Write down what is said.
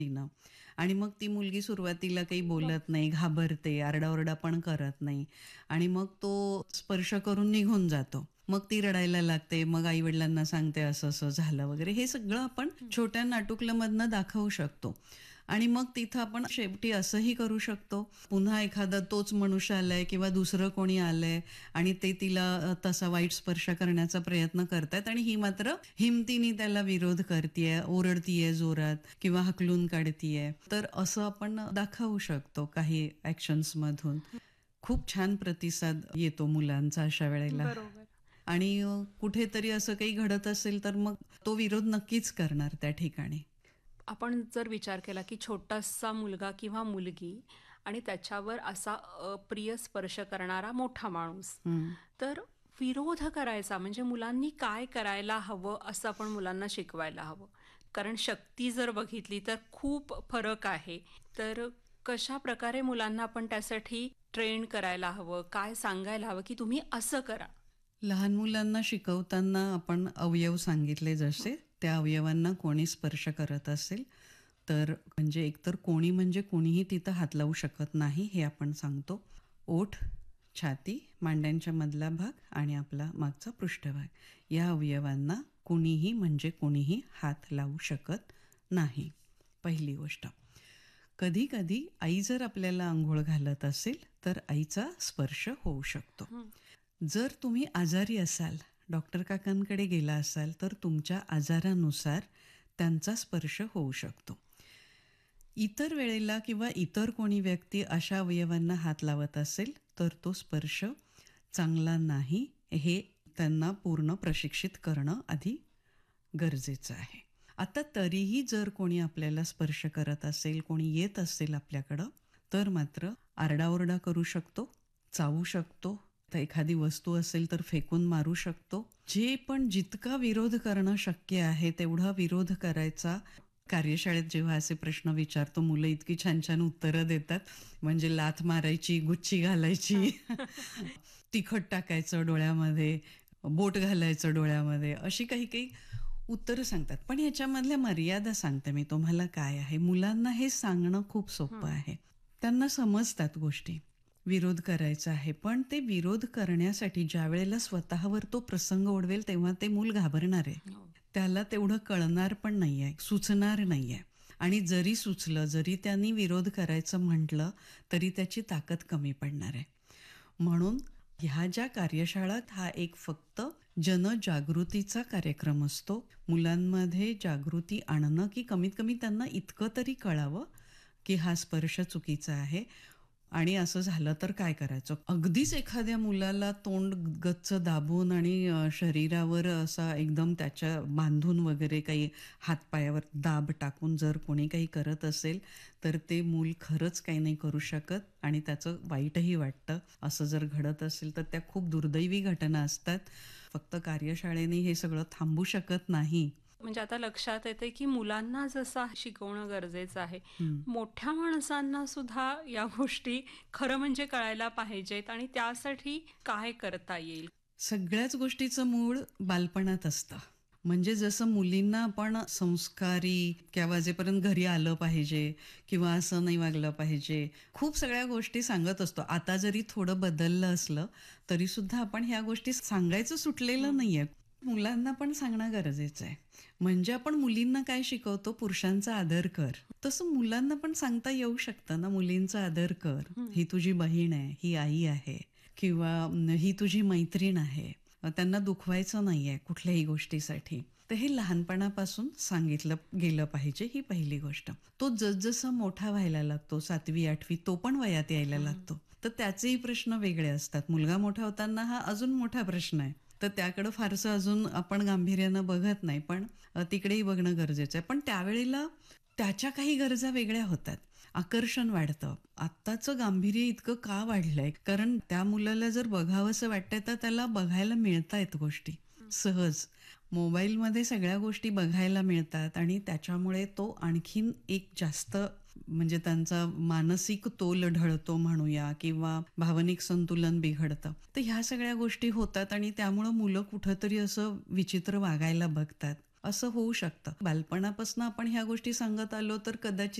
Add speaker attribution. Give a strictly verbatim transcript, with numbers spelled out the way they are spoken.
Speaker 1: तिनं. आणि मग ती मुलगी सुरुवातीला काही
Speaker 2: बाप
Speaker 1: बोलत नाही, घाबरते, आरडाओरडा पण करत नाही आणि मग तो स्पर्श करून निघून जातो. मग ती रडायला लागते, मग आई-वडिलांना सांगते असं-असं झालं वगैरे. हे सगळं आपण
Speaker 2: हं.
Speaker 1: छोट्या नाटुकलमधनं दाखवू शकतो. आणि मग तिथं आपण शेवटी असंही करू शकतो, पुन्हा एखादा तोच मनुष्य आलाय किंवा दुसरं कोणी आलंय आणि ते तिला अ, तसा वाईट स्पर्श करण्याचा प्रयत्न करतायत आणि ही मात्र हिमतीने त्याला विरोध करतीये, ओरडतीये जोरात किंवा हाकलून काढतीये. तर असं आपण दाखवू शकतो काही ॲक्शन्समधून. खूप छान प्रतिसाद येतो मुलांचा अशा वेळेला.
Speaker 2: बरोबर.
Speaker 1: आणि अ, कुठेतरी असं काही घडत असेल तर मग तो विरोध नक्कीच करणार त्या ठिकाणी.
Speaker 2: आपण जर विचार केला की छोटासा मुलगा किंवा मुलगी आणि त्याच्यावर असा अप्रिय स्पर्श करणारा मोठा माणूस,
Speaker 1: हं.
Speaker 2: तर विरोध करायचा म्हणजे मुलांनी काय करायला हवं असं आपण मुलांना शिकवायला हवं. कारण शक्ती जर बघितली तर खूप फरक आहे. तर कशा प्रकारे मुलांना आपण त्यासाठी ट्रेन करायला हवं, काय सांगायला हवं की तुम्ही असं करा?
Speaker 1: लहान मुलांना शिकवताना आपण अवयव सांगितले
Speaker 2: हं.
Speaker 1: जसे, त्या अवयवांना कोणी स्पर्श करत असेल, तर म्हणजे एकतर कोणी म्हणजे कोणीही तिथं हात लावू शकत नाही हे आपण सांगतो. ओठ, छाती, मांड्यांच्या मधला भाग आणि आपला मागचा पृष्ठभाग या अवयवांना कुणीही म्हणजे कोणीही हात लावू शकत नाही. पहिली गोष्ट. कधी-कधी आई जर आपल्याला अंघोळ घालत असेल, तर आईचा स्पर्श होऊ शकतो.
Speaker 2: हं.
Speaker 1: जर तुम्ही आजारी असाल, डॉक्टर काकांकडे गेला असाल, तर तुमच्या आजारानुसार त्यांचा स्पर्श होऊ शकतो. इतर वेळेला किंवा इतर कोणी व्यक्ती अशा अवयवांना हात लावत असेल, तर तो स्पर्श चांगला नाही, हे त्यांना पूर्ण प्रशिक्षित करणं आधी गरजेचं आहे. आता तरीही जर कोणी आपल्याला स्पर्श करत असेल, कोणी येत असेल आपल्याकडं, तर मात्र आरडाओरडा करू शकतो, चावू शकतो, तर एखादी वस्तू असेल तर फेकून मारू शकतो. जे पण जितका विरोध करणं शक्य आहे तेवढा विरोध करायचा. कार्यशाळेत जेव्हा असे प्रश्न विचारतो मुलं इतकी छान-छान उत्तरं देतात. म्हणजे लाथ मारायची, गुच्ची घालायची,
Speaker 2: हां.
Speaker 1: तिखट टाकायचं डोळ्यामध्ये, बोट घालायचं डोळ्यामध्ये, अशी काही-काही उत्तरं सांगतात. पण ह्याच्यामधल्या मर्यादा सांगते मी तुम्हाला काय आहे. मुलांना हे सांगणं खूप सोपं
Speaker 2: हं.
Speaker 1: आहे. त्यांना समजतात गोष्टी. विरोध करायचा आहे. पण ते विरोध करण्यासाठी ज्यावेळेला स्वतःवर तो प्रसंग ओढवेल तेव्हा ते मूल घाबरणार आहे.
Speaker 2: हो.
Speaker 1: त्याला तेवढं कळणार पण नाहीये, सुचणार नाहीये. आणि जरी सुचलं, जरी त्यांनी विरोध करायचं म्हटलं, तरी त्याची ताकद कमी पडणार आहे. म्हणून ह्या ज्या कार्यशाळात हा एक फक्त जनजागृतीचा कार्यक्रम असतो. मुलांमध्ये जागृती आणणं, की कमीत कमी त्यांना इतकं तरी कळावं, की हा स्पर्श चुकीचा आहे आणि असं झालं तर काय करायचं. अगदीच एखाद्या मुलाला तोंड गच्च दाबून आणि अ, शरीरावर असा एकदम त्याच्या बांधून वगैरे काही हातपायावर दाब टाकून जर कोणी काही करत असेल, तर ते मूल खरंच काही नाही करू शकत आणि त्याचं वाईटही वाटतं. असं जर घडत असेल तर त्या खूप दुर्दैवी घटना असतात. फक्त कार्यशाळेने हे सगळं थांबू शकत नाही.
Speaker 2: म्हणजे आता लक्षात येते की मुलांना जसं शिकवणं गरजेचं आहे,
Speaker 1: हं.
Speaker 2: मोठ्या माणसांना सुद्धा या गोष्टी खरं म्हणजे कळायला पाहिजेत आणि त्यासाठी काय करता येईल?
Speaker 1: सगळ्याच गोष्टीचं मूळ बालपणात असतं. म्हणजे जसं मुलींना आपण संस्कारी इतक्या वाजेपर्यंत घरी आलं पाहिजे किंवा असं नाही वागलं पाहिजे. खूप सगळ्या गोष्टी सांगत असतो. आता जरी थोडं बदललं असलं, तरी सुद्धा आपण ह्या गोष्टी सांगायचं सुटलेलं
Speaker 2: हं.
Speaker 1: नाहीये. मुलांना पण सांगणं गरजेचं आहे. म्हणजे आपण मुलींना काय शिकवतो, पुरुषांचा आदर कर. तसं मुलांना पण सांगता येऊ शकतं ना, मुलींचा आदर कर.
Speaker 2: हं.
Speaker 1: ही तुझी बहीण आहे, ही आई आहे किंवा अं, ही तुझी मैत्रीण आहे. त्यांना दुखवायचं नाहीये कुठल्याही गोष्टीसाठी. तर हे लहानपणापासून सांगितलं गेलं पाहिजे, ही पहिली गोष्ट. तो जसजसा मोठा व्हायला लागतो, सातवी आठवी तो पण वयात यायला
Speaker 2: हं.
Speaker 1: लागतो. तर त्याचेही प्रश्न वेगळे असतात. मुलगा मोठा होताना हा अजून मोठा प्रश्न आहे. तर त्याकडं फारसं अजून आपण गांभीर्यानं बघत नाही. पण अ, तिकडेही बघणं गरजेचं आहे. पण त्यावेळेला त्याच्या काही गरजा वेगळ्या होतात. आकर्षण वाढतं. आत्ताचं गांभीर्य इतकं का वाढलंय? कारण त्या मुलाला जर बघावंसं वाटतंय तर त्याला बघायला मिळतायत गोष्टी
Speaker 2: हं.
Speaker 1: सहज. मोबाईलमध्ये सगळ्या गोष्टी बघायला मिळतात आणि त्याच्यामुळे तो आणखीन एक जास्त म्हणजे त्यांचा मानसिक तोल ढळतो म्हणूया किंवा भावनिक संतुलन बिघडतं. तर ह्या सगळ्या गोष्टी होतात आणि त्यामुळं मुलं कुठंतरी असं विचित्र वागायला बघतात. असं होऊ शकतं. बालपणापासून आपण ह्या गोष्टी सांगत आलो तर कदाचित